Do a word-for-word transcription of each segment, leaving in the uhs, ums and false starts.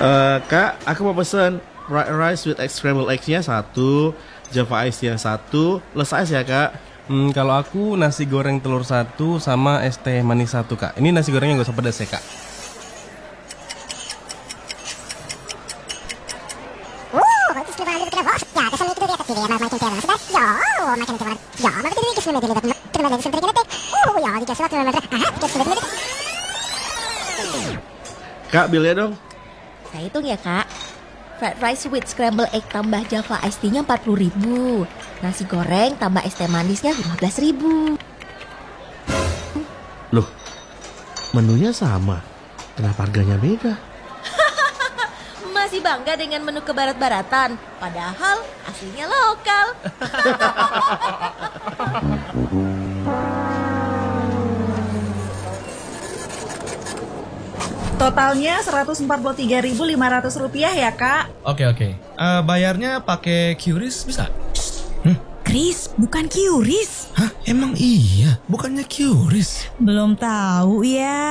Eh, Kak, aku mau pesen fried rice with egg scrambled eggs-nya satu, Java Ice-nya satu, less ice ya Kak. Hmm, kalau aku nasi goreng telur satu sama es teh manis satu Kak. Ini nasi gorengnya gak usah pedas ya Kak. Kak, bilnya dong. Saya hitung ya kak. Fried rice with scrambled egg tambah Java Iced Tea-nya empat puluh ribu. Nasi goreng tambah es teh manisnya lima belas ribu. Loh, menunya sama. Kenapa harganya beda? Masih bangga dengan menu kebarat-baratan, padahal aslinya lokal. Totalnya seratus empat puluh tiga ribu lima ratus rupiah ya kak. Oke oke. Uh, bayarnya pakai Q R I S bisa? Hmm? Kris, bukan Q R I S. Hah? Emang iya? Bukannya Q R I S? Belum tahu ya.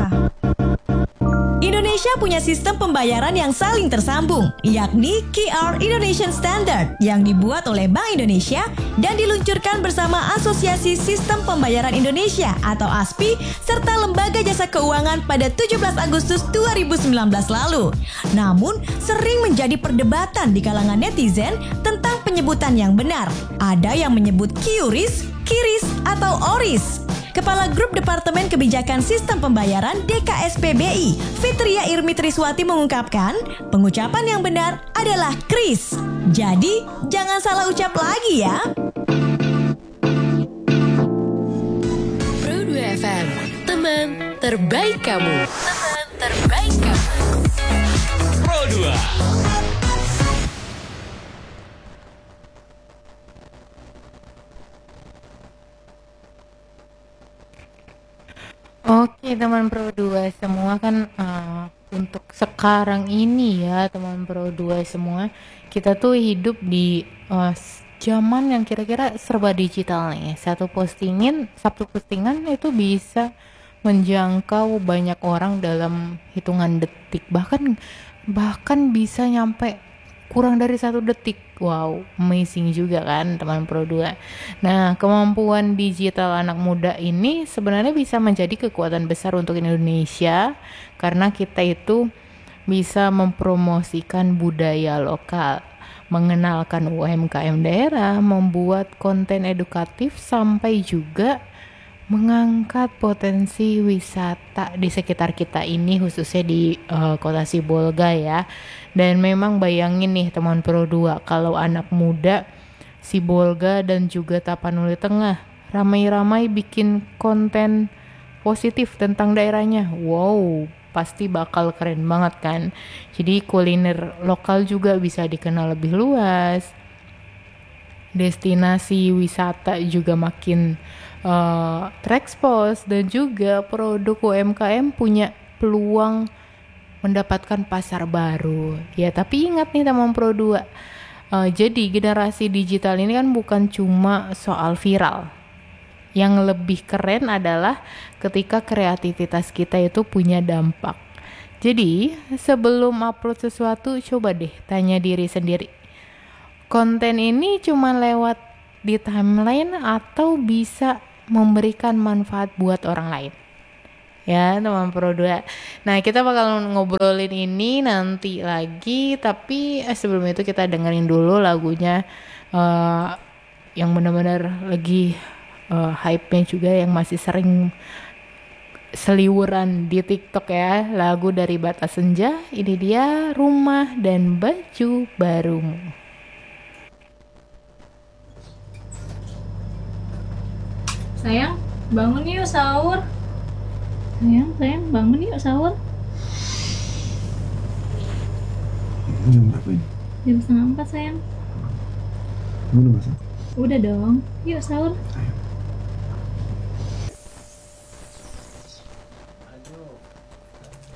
Indonesia punya sistem pembayaran yang saling tersambung, yakni Q R Indonesian Standard yang dibuat oleh Bank Indonesia dan diluncurkan bersama Asosiasi Sistem Pembayaran Indonesia atau A S P I serta Lembaga Jasa Keuangan pada tujuh belas Agustus dua ribu sembilan belas lalu. Namun, sering menjadi perdebatan di kalangan netizen tentang penyebutan yang benar. Ada yang menyebut Q R I S, Kiris, atau Oris. Kepala Grup Departemen Kebijakan Sistem Pembayaran D K S P B I, Fitria Irmi Triswati mengungkapkan, pengucapan yang benar adalah Kris. Jadi, jangan salah ucap lagi ya. Pro dua F M, teman terbaik kamu. Teman terbaik kamu. Pro dua. Oke teman Pro dua semua kan uh, untuk sekarang ini ya teman Pro dua semua, kita tuh hidup di uh, zaman yang kira-kira serba digital nih. Satu postingin, satu postingan itu bisa menjangkau banyak orang dalam hitungan detik, bahkan bahkan bisa nyampe kurang dari satu detik. Wow, amazing juga kan teman Pro dua. Nah, kemampuan digital anak muda ini sebenarnya bisa menjadi kekuatan besar untuk Indonesia karena kita itu bisa mempromosikan budaya lokal, mengenalkan U M K M daerah, membuat konten edukatif sampai juga mengangkat potensi wisata di sekitar kita ini, khususnya di uh, kota Sibolga ya. Dan memang bayangin nih teman Pro dua, kalau anak muda Sibolga dan juga Tapanuli Tengah ramai-ramai bikin konten positif tentang daerahnya, wow, pasti bakal keren banget kan. Jadi kuliner lokal juga bisa dikenal lebih luas, destinasi wisata juga makin uh, terekspos, dan juga produk U M K M punya peluang mendapatkan pasar baru. Ya, tapi ingat nih teman Pro dua, uh, jadi generasi digital ini kan bukan cuma soal viral. Yang lebih keren adalah ketika kreativitas kita itu punya dampak. Jadi, sebelum upload sesuatu, coba deh tanya diri sendiri, konten ini cuma lewat di timeline atau bisa memberikan manfaat buat orang lain? Ya teman Pro dua. Nah, kita bakal ngobrolin ini nanti lagi, tapi eh, sebelum itu kita dengerin dulu lagunya uh, yang benar-benar lagi uh, hype-nya juga, yang masih sering seliwuran di TikTok ya. Lagu dari Bata Senja, ini dia Rumah dan Baju Barumu. Sayang, bangun yuk sahur. Sayang, sayang, bangun yuk sahur. Jam berapa ini? Jam setengah empat sayang. Kamu udah masak? Udah dong, yuk sahur. Ayo.